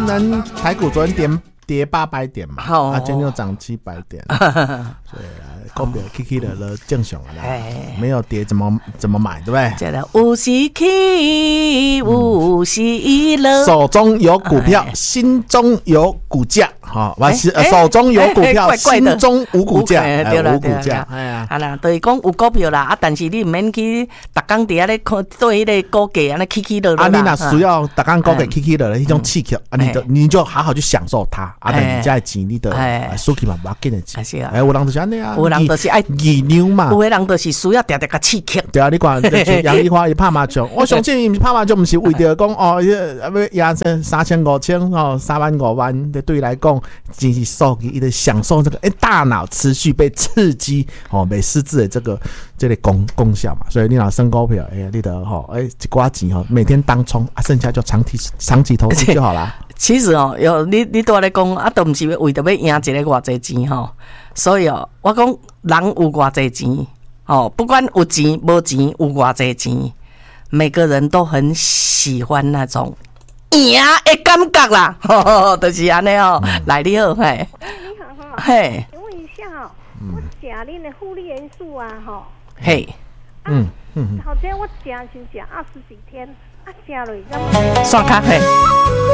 咱台股昨天跌800点嘛， 好， 今天又涨700点，所以股票起起落落正常啦，没有跌怎么买，对不对？ 这个有时起，有时落， 手中有股票，心中有股价，哈，手中有股票，心中无股价，无股价，哎呀， 啊啦，就是讲有股票啦，但是你唔免去逐工伫遐咧看对迄个股价安尼起起落落啦。 你若需要逐工股价起起落落迄种刺激，你就好好去享受它。但你家的钱你的输去嘛，不要紧的钱。有人就是安尼啊， 有人就是爱二牛嘛， 有的人就是需要常常甲刺激。 对啊，你看杨丽花伊拍麻将，我相信伊拍麻将不是为着讲哦，要压3000、5000哦，3万5万，对伊来讲，只是手机伊的享受这个大脑持续被刺激哦，被失智的这个功效嘛。所以你若升股票，你得一寡钱每天当冲剩下就长期投资就好啦。 其实有你对我来讲都不是为着要赢一个偌济钱所以我讲人有偌济钱不管有钱无钱有偌济钱，每个人都很喜欢那种赢的感觉啦，就是安尼来你好，嘿， 你好嘿， 请问一下我吃恁的护理元素啊嘿， 好像我吃先吃20几天，吃了刷卡嘿。